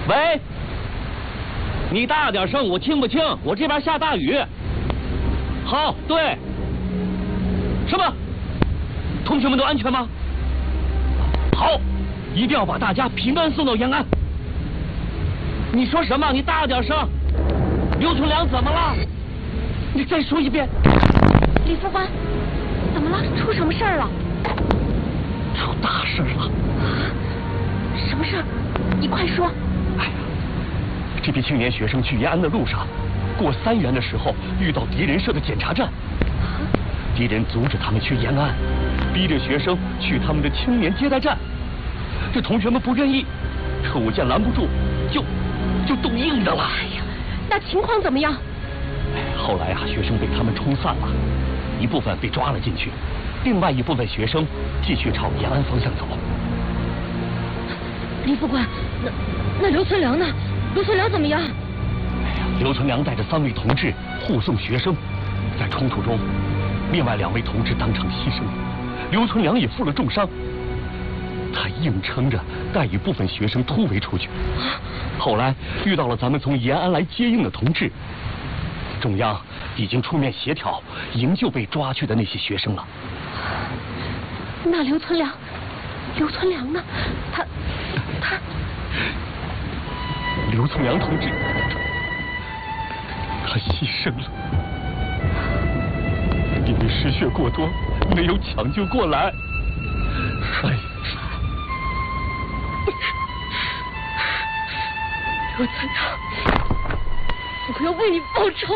喂，你大点声，我听不清，我这边下大雨。好，对。什么？同学们都安全吗？好，一定要把大家平安送到延安。你说什么？你大点声。刘存良怎么了？你再说一遍。 李副官，怎么了？出什么事儿了？ 出大事了！ 什么事儿？你快说！ 哎呀，这批青年学生去延安的路上，过3原的时候遇到敌人设的检查站，敌人阻止他们去延安，逼着学生去他们的青年接待站。这同学们不愿意，特务见拦不住，就动硬的了。 哎呀，那情况怎么样？ 后来学生被他们冲散了，一部分被抓了进去，另外一部分学生继续朝延安方向走。 李副官，那刘存良呢？刘存良怎么样？ 刘存良带着3位同志护送学生，在冲突中，另外2位同志当场牺牲，刘存良也负了重伤。他硬撑着带一部分学生突围出去，后来遇到了咱们从延安来接应的同志，中央已经出面协调营救被抓去的那些学生了。 那刘存良呢？他刘存良同志，他牺牲了，因为失血过多，没有抢救过来。哎呀， 刘存良，我要为你报仇。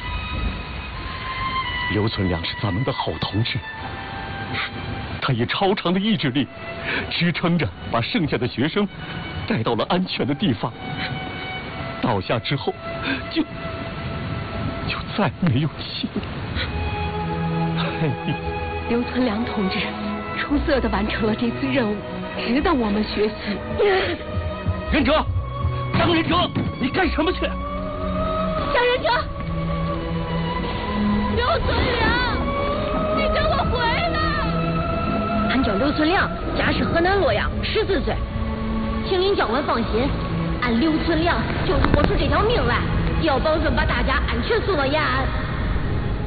刘存良是咱们的好同志，他以超长的意志力支撑着，把剩下的学生带到了安全的地方。倒下之后，就再没有气了。 刘存良同志出色地完成了这次任务，值得我们学习。 忍者，张忍者，你干什么去？ 张忍者，刘存良，你给我回来！俺叫刘存良，家是河南洛阳，14岁。请您教官放心，俺刘存良就是豁出这条命来，要保证把大家安全送到延安。